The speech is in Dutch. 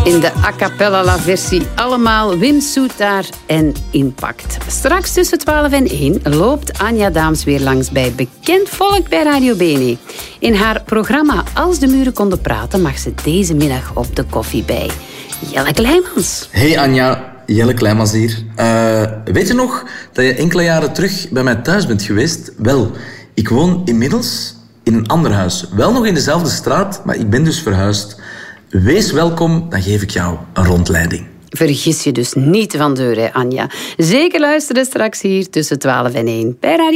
In de a cappella versie allemaal Wim Soetaar en Impact. Straks tussen 12 en 1 loopt Anja Daams weer langs bij bekend volk bij Radio Bene. In haar programma Als de muren konden praten mag ze deze middag op de koffie bij Jelle Kleimans. Hey Anja, Jelle Kleimans hier. Weet je nog dat je enkele jaren terug bij mij thuis bent geweest? Wel, ik woon inmiddels in een ander huis. Wel nog in dezelfde straat, maar ik ben dus verhuisd. Wees welkom, dan geef ik jou een rondleiding. Vergis je dus niet van deur, hè, Anja. Zeker luisteren straks hier tussen 12 en 1 bij Radio